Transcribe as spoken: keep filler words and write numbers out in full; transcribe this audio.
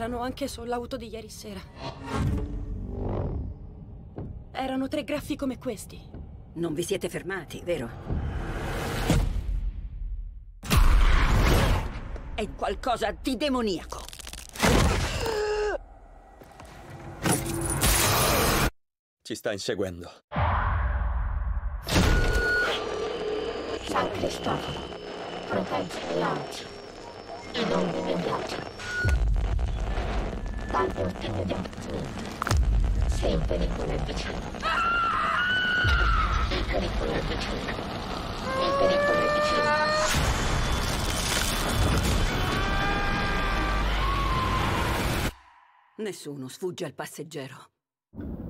erano anche sull'auto di ieri sera. Erano tre graffi come questi. Non vi siete fermati, vero? È qualcosa di demoniaco. Ci sta inseguendo. San Cristoforo, proteggere oggi e non immediato. Dall'ultimo di appunto, se il pericolo è vicino. Il pericolo è vicino. Il pericolo è vicino. Nessuno sfugge al passeggero.